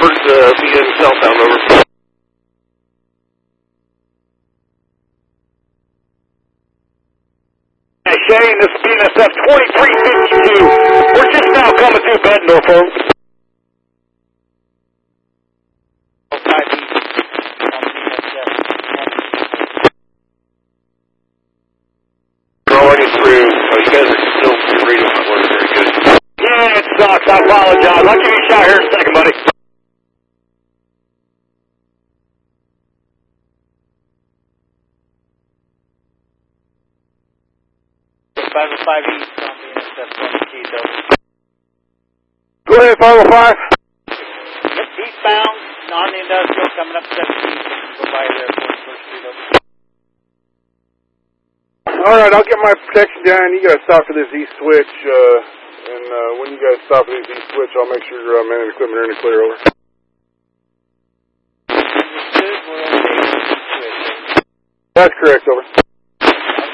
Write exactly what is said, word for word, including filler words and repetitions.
numbers, uh, be in southbound, over. Shane, this is B N S F twenty-three fifty-two. We're just now coming through Bettendorf, folks. We're already through. Oh, you guys are still, your radio's not working very good. Yeah, it sucks. I apologize. I'll give you a shot here in a second, buddy. five oh five East on B N S F twenty-two, over. Go ahead, five oh five. Yep, eastbound, non-industrial, coming up seventeen. Go by there, first street, over. Alright, I'll get my protection down. You guys stop for this east switch, uh, and uh, when you guys stop for this east switch, I'll make sure your uh, men and equipment are in the clear, over. Understood, we're okay. That's correct, over.